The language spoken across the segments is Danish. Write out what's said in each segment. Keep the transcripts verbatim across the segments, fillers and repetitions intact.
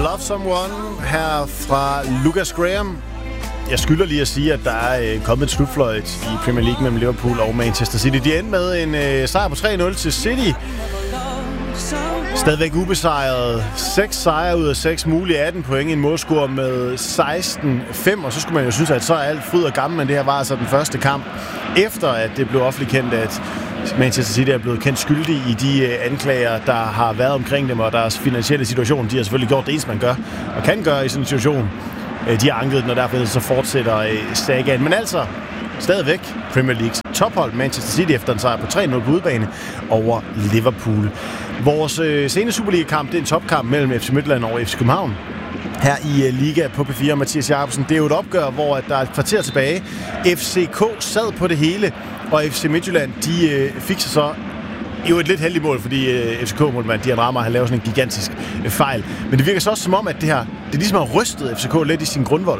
Love Someone her fra Lucas Graham. Jeg skylder lige at sige, at der er kommet et slutfløjt i Premier League mellem Liverpool og Manchester City. De endte med en øh, sejr på tre nul til City. Stadigvæk ubesejret. seks sejre ud af seks mulige, atten point, en målscore med seksten fem. Og så skulle man jo synes, at så er alt fryd og gammel, men det her var altså den første kamp, efter at det blev offentligt kendt, at Manchester City er blevet kendt skyldig i de anklager, der har været omkring dem, og deres finansielle situation. De har selvfølgelig gjort det eneste, man gør og kan gøre i sådan en situation. De har anket den, og derfor så fortsætter sagaen. Men altså, stadigvæk Premier Leagues tophold Manchester City efter en sejr på tre nul på udebane over Liverpool. Vores øh, seneste Superliga-kamp, det er en topkamp mellem F C Midtjylland og F C København. Her i uh, Liga på P fire, Mathias Jacobsen. Det er jo et opgør, hvor at der er et kvarter tilbage. F C K sad på det hele, og F C Midtjylland, de øh, fik sig så jo et lidt heldigt mål, fordi øh, F C K-målmand, de har rammer, han laver sådan en gigantisk øh, fejl. Men det virker så også som om, at det her, det ligesom har rystet F C K lidt i sin grundvold.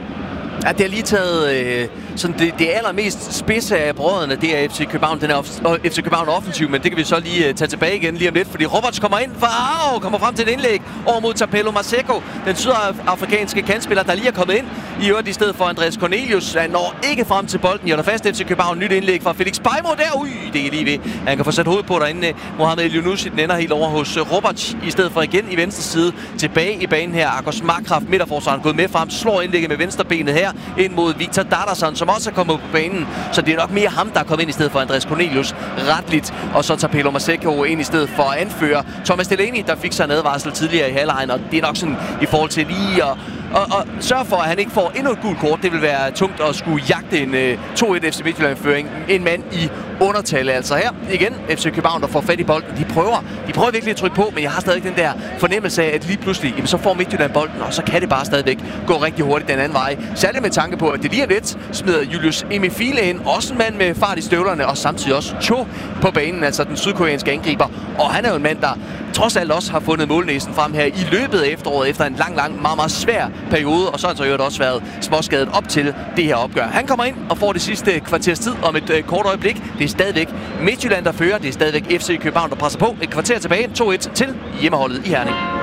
Ja, det har lige taget øh, sådan det, det allermest spidse af brødrene, det er F C København. Den er F C København offensiv, men det kan vi så lige uh, tage tilbage igen lige om lidt, fordi Roberts kommer ind, wow, kommer frem til et indlæg over mod Tapelo Maseko, den sydafrikanske kantspiller, der lige er kommet ind i øvrigt i stedet for Andreas Cornelius. Han når ikke frem til bolden, og der fast F C København. Nyt indlæg fra Felix Beimo der, ui, det er lige ved. Han kan få sat hovedet på derinde. Mohamed El Younousi, den ender helt over hos uh, Roberts, i stedet for igen i venstre side. Tilbage i banen her, Akos Markgraf, midterforsvaren, gået med frem, slår indlægget med venstrebenet her ind mod Victor Dadarsson, som også er kommet på banen. Så det er nok mere ham, der er kommet ind i stedet for Andreas Cornelius retligt. Og så tager Tapelo Maseko ind i stedet for at anføre Thomas Delaney, der fik sig en advarsel tidligere i halvlejen. Og det er nok sådan i forhold til lige at og, og sørge for, at han ikke får endnu et gult kort. Det vil være tungt at skulle jagte en uh, to et F C Midtjylland-føring. En mand i undertal. Altså her igen F C København, der får fat i bolden. De prøver, de prøver virkelig at trykke på, men jeg har stadig den der fornemmelse af, at lige pludselig, jamen, så får Midtjylland bolden, og så kan det bare stadigvæk gå rigtig hurtigt den anden vej. Særligt med tanke på, at det lige om lidt smider Julius Emifile ind. Også en mand med fart i støvlerne, og samtidig også Cho på banen, altså den sydkoreanske angriber. Og han er jo en mand, der trods alt også har fundet målnæsen frem her i løbet af efteråret, efter en lang, lang, meget, meget svær periode, og så har han så jo også været småskadet op til det her opgør. Han kommer ind og får det sidste kvarters tid om et øh, kort øjeblik. Det er stadigvæk Midtjylland, der fører. Det er stadigvæk F C København, der presser på. Et kvarter tilbage. to et til hjemmeholdet i Herning.